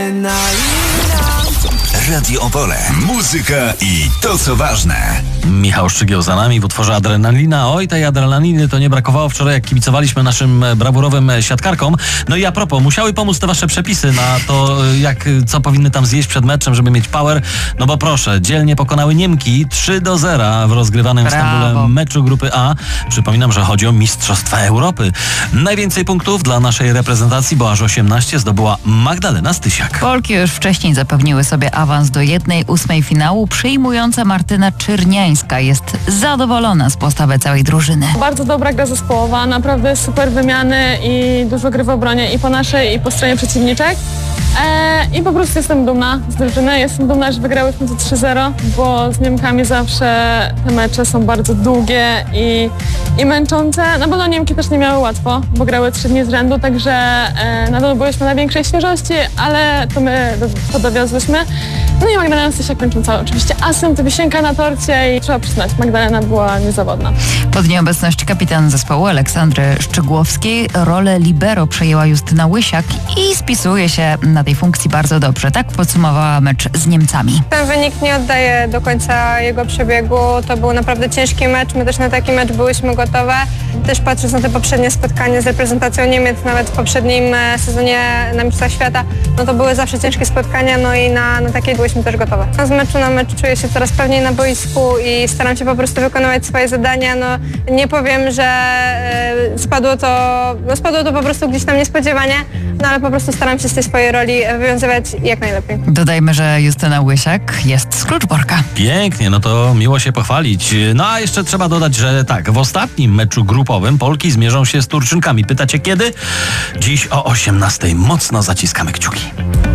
Radio Opole. Muzyka i to, co ważne. Michał Szczygieł za nami w utworze Adrenalina. Oj, tej adrenaliny to nie brakowało wczoraj, jak kibicowaliśmy naszym brawurowym siatkarkom. No i a propos, musiały pomóc te wasze przepisy na to, co powinny tam zjeść przed meczem, żeby mieć power. No bo proszę, dzielnie pokonały Niemki 3-0 w rozgrywanym w Stambule meczu grupy A. Przypominam, że chodzi o Mistrzostwa Europy. Najwięcej punktów dla naszej reprezentacji, bo aż 18 zdobyła Magdalena Stysiak. Polki już wcześniej zapewniły sobie awans do 1/8 finału. Przyjmująca Martyna Czyrniańska jest zadowolona z postawy całej drużyny. Bardzo dobra gra zespołowa, naprawdę super wymiany i dużo gry w obronie i po naszej, i po stronie przeciwniczek. I po prostu jestem dumna z drużyny, jestem dumna, że wygrałyśmy to 3-0, bo z Niemkami zawsze te mecze są bardzo długie i męczące. Na pewno Niemki też nie miały łatwo, bo grały 3 dni z rzędu, także na pewno byliśmy na większej świeżości, ale to my to dowiozłyśmy. No i Magdalena Stysiak kończąca oczywiście asem, to wisienka na torcie i trzeba przyznać, Magdalena była niezawodna. Pod nieobecność kapitan zespołu Aleksandry Szczygłowskiej rolę libero przejęła Justyna Łysiak i spisuje się na tej funkcji bardzo dobrze. Tak podsumowała mecz z Niemcami. Ten wynik nie oddaje do końca jego przebiegu. To był naprawdę ciężki mecz. My też na taki mecz byłyśmy gotowe. Też patrząc na te poprzednie spotkania z reprezentacją Niemiec, nawet w poprzednim sezonie na Mistrzostwach Świata, no to były zawsze ciężkie spotkania, no i na takie byłyśmy też gotowe. Z meczu na mecz czuję się coraz pewniej na boisku i staram się po prostu wykonywać swoje zadania. No, nie powiem, że spadło to po prostu gdzieś tam niespodziewanie, no ale po prostu staram się z tej swojej roli wywiązywać jak najlepiej. Dodajmy, że Justyna Łysiak jest z Kluczborka. Pięknie, no to miło się pochwalić. No a jeszcze trzeba dodać, że tak, w ostatnim meczu grupowym Polki zmierzą się z Turczynkami. Pytacie kiedy? Dziś o 18:00. Mocno zaciskamy kciuki.